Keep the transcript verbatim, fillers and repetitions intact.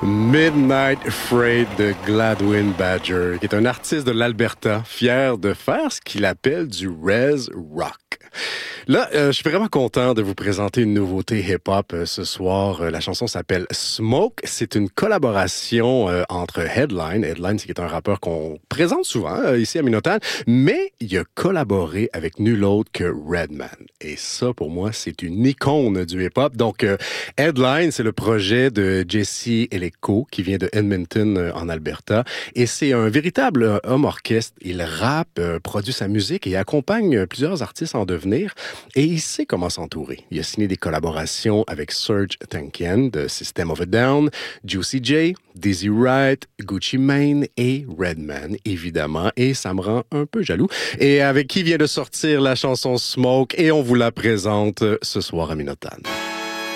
Midnight Freight de Gladwin Badger, qui est un artiste de l'Alberta, fier de faire ce qu'il appelle du res rock. Là, euh, je suis vraiment content de vous présenter une nouveauté hip-hop euh, ce soir. Euh, la chanson s'appelle Smoke. C'est une collaboration euh, entre Headline. Headline, c'est qui est un rappeur qu'on présente souvent euh, ici à Minotan, mais il a collaboré avec nul autre que Redman. Et ça, pour moi, c'est une icône du hip-hop. Donc, euh, Headline, c'est le projet de Jesse Eleko, qui vient de Edmonton, euh, en Alberta. Et c'est un véritable euh, homme orchestre. Il rappe, euh, produit sa musique et accompagne euh, plusieurs artistes en devenir. Et il sait comment s'entourer. Il a signé des collaborations avec Serge Tankian de System of a Down, Juicy J, Dizzy Wright, Gucci Mane et Redman, évidemment. Et ça me rend un peu jaloux. Et avec qui vient de sortir la chanson Smoke, et on vous la présente ce soir à Minotan.